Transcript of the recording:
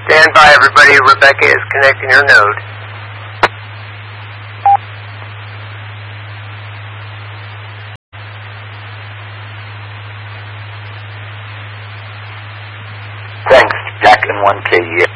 Stand by, everybody. Rebecca is connecting her node. Thanks, Jack and 1KEA.